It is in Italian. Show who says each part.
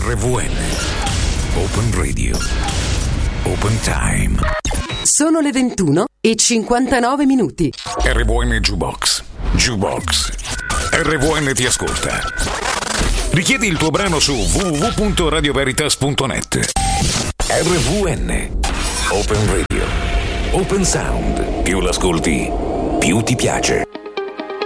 Speaker 1: RVN. Open Radio. Open Time.
Speaker 2: Sono le 21:59.
Speaker 1: RVN Jukebox. Jukebox. RVN ti ascolta. Richiedi il tuo brano su www.radioveritas.net. RVN. Open Radio. Open Sound. Più l'ascolti, più ti piace.